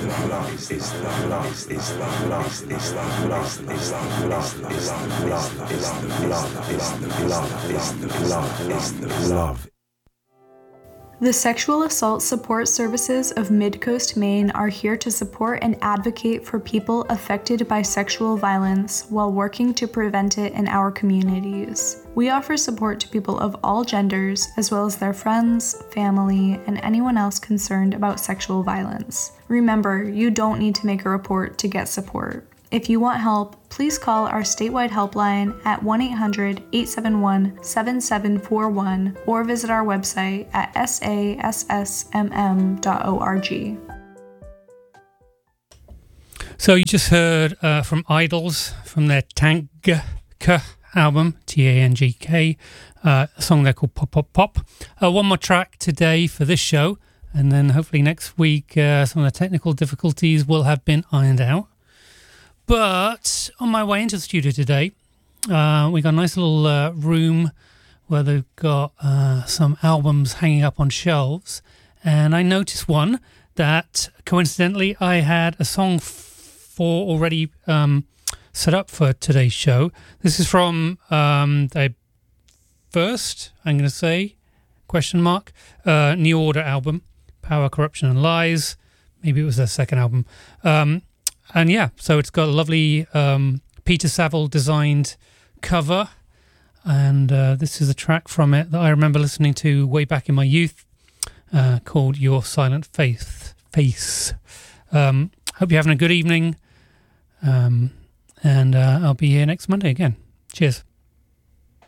Love. The Sexual Assault Support Services of Midcoast, Maine are here to support and advocate for people affected by sexual violence while working to prevent it in our communities. We offer support to people of all genders, as well as their friends, family, and anyone else concerned about sexual violence. Remember, you don't need to make a report to get support. If you want help, please call our statewide helpline at 1-800-871-7741 or visit our website at sassmm.org. So you just heard from Idols from their Tangk album, Tangk, a song there called Pop Pop Pop. One more track today for this show, and then hopefully next week some of the technical difficulties will have been ironed out. But on my way into the studio today, we got a nice little room where they've got some albums hanging up on shelves. And I noticed one that, coincidentally, I had a song for already set up for today's show. This is from their first, I'm going to say, New Order album, Power, Corruption and Lies. Maybe it was their second album. And yeah, so it's got a lovely Peter Saville designed cover, and this is a track from it that I remember listening to way back in my youth, called Your Silent Face. Hope you're having a good evening, and I'll be here next Monday again. Cheers.